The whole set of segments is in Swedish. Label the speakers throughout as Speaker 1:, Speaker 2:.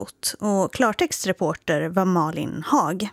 Speaker 1: och klartextreporter var Malin Hag.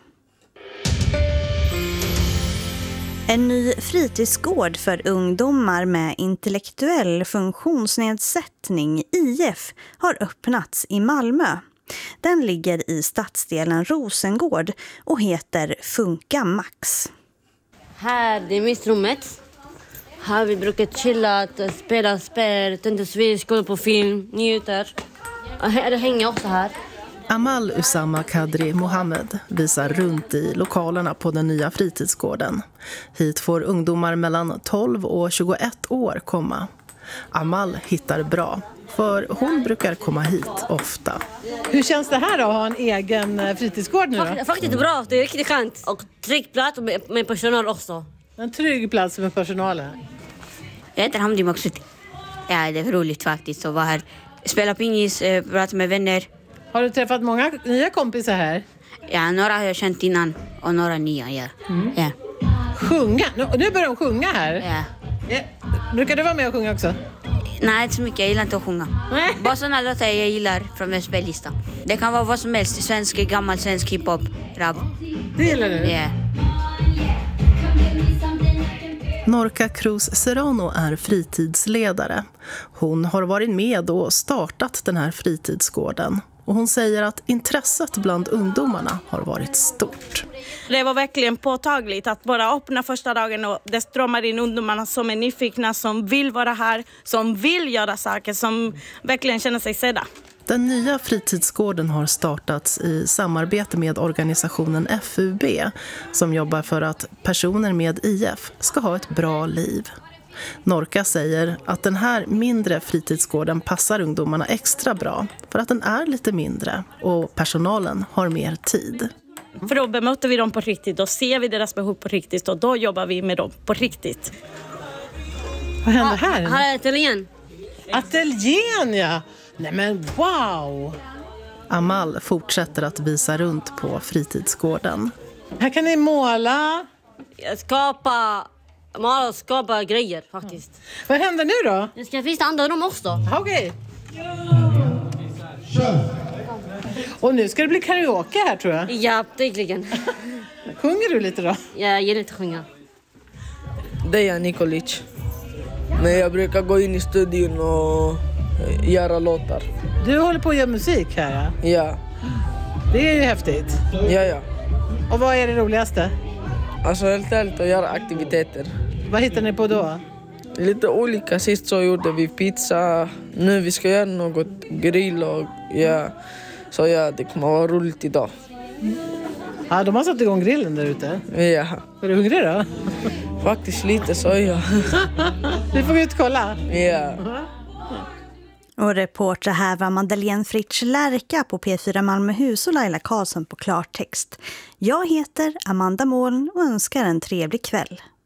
Speaker 1: En ny fritidsgård för ungdomar med intellektuell funktionsnedsättning, IF, har öppnats i Malmö. Den ligger i stadsdelen Rosengård och heter Funka Max.
Speaker 2: Här är mistrummet. Här vi brukar chilla, spela spel, tända svis, kolla på film, njuter. Det hänger också här.
Speaker 3: Amal Usama Kadri Mohammed visar runt i lokalerna på den nya fritidsgården. Hit får ungdomar mellan 12 och 21 år komma. Amal hittar bra, för hon brukar komma hit ofta.
Speaker 4: Hur känns det här då, att ha en egen fritidsgård nu då?
Speaker 2: Faktiskt bra, det är riktigt skönt. Och trygg plats med personal också.
Speaker 4: En trygg plats med personalen.
Speaker 2: Jag heter Hamdi Maksut. Ja, det är roligt faktiskt att vara här. Spela pingis, prata med vänner.
Speaker 4: Har du träffat många nya kompisar här?
Speaker 2: Ja, några har jag känt innan och några nya, ja. Ja.
Speaker 4: Sjunga? Nu börjar de sjunga här.
Speaker 2: Ja.
Speaker 4: Brukar du vara med och sjunga också?
Speaker 2: Nej, inte så mycket. Jag gillar inte att sjunga. Bara sådana låtar jag gillar från min spellista. Det kan vara vad som helst. Svensk, gammal svensk hiphop, rap.
Speaker 4: Det gillar du?
Speaker 2: Ja.
Speaker 3: Norca Cruz Serrano är fritidsledare. Hon har varit med och startat den här fritidsgården. Och hon säger att intresset bland ungdomarna har varit stort.
Speaker 5: Det var verkligen påtagligt att bara öppna första dagen och det strömmar in ungdomarna som är nyfikna, som vill vara här, som vill göra saker, som verkligen känner sig sedda.
Speaker 3: Den nya fritidsgården har startats i samarbete med organisationen FUB som jobbar för att personer med IF ska ha ett bra liv. Norca säger att den här mindre fritidsgården passar ungdomarna extra bra för att den är lite mindre och personalen har mer tid.
Speaker 5: För då bemöter vi dem på riktigt, då ser vi deras behov på riktigt och då jobbar vi med dem på riktigt.
Speaker 4: Vad händer här?
Speaker 2: Här är ateljén.
Speaker 4: Ateljén, ja! Nej men wow!
Speaker 3: Amal fortsätter att visa runt på fritidsgården.
Speaker 4: Här kan ni måla.
Speaker 2: Skapa grejer faktiskt.
Speaker 4: Vad händer nu då?
Speaker 2: Det ska finnas andra rum också.
Speaker 4: Okej. Och nu ska det bli karaoke här, tror jag.
Speaker 2: Ja, tydligen.
Speaker 4: Sjunger du lite då?
Speaker 2: Jag gillar inte att sjunga.
Speaker 6: Det är Nikolic. Men jag brukar gå in i studion och göra låtar.
Speaker 4: Du håller på att göra musik här, ja?
Speaker 6: Ja.
Speaker 4: Det är ju häftigt.
Speaker 6: Ja.
Speaker 4: Och vad är det roligaste?
Speaker 6: Alltså helt ärligt att göra aktiviteter.
Speaker 4: Vad hittar ni på då?
Speaker 6: Lite olika. Sist så gjorde vi pizza. Nu vi ska göra något grill och ja. Så ja, det kommer vara roligt idag.
Speaker 4: Ja, de har satt igång grillen där ute.
Speaker 6: Ja.
Speaker 4: Är du hungrig då?
Speaker 6: Faktiskt lite så ja.
Speaker 4: Vi får gå ut och kolla.
Speaker 6: Ja.
Speaker 1: Och reporter här var Madeleine Fritsch Lärka på P4 Malmöhus och Laila Karlsson på klartext. Jag heter Amanda Moln och önskar en trevlig kväll.